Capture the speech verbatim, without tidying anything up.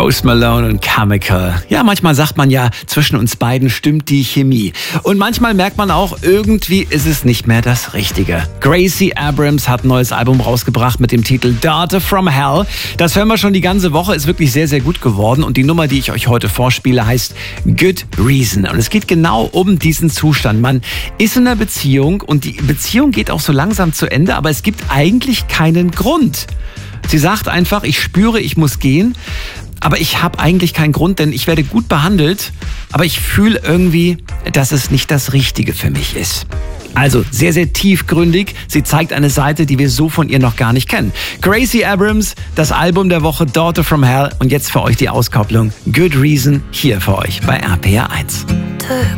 Post Malone und Chemical. Ja, manchmal sagt man ja, zwischen uns beiden stimmt die Chemie. Und manchmal merkt man auch, irgendwie ist es nicht mehr das Richtige. Gracie Abrams hat ein neues Album rausgebracht mit dem Titel Daughter from Hell. Das hören wir schon die ganze Woche, ist wirklich sehr, sehr gut geworden. Und die Nummer, die ich euch heute vorspiele, heißt Good Reason. Und es geht genau um diesen Zustand. Man ist in einer Beziehung und die Beziehung geht auch so langsam zu Ende, aber es gibt eigentlich keinen Grund. Sie sagt einfach, ich spüre, ich muss gehen, aber ich habe eigentlich keinen Grund, denn ich werde gut behandelt, aber ich fühle irgendwie, dass es nicht das Richtige für mich ist. Also sehr, sehr tiefgründig. Sie zeigt eine Seite, die wir so von ihr noch gar nicht kennen. Gracie Abrams, das Album der Woche Daughter from Hell und jetzt für euch die Auskopplung Good Reason hier für euch bei R P R eins.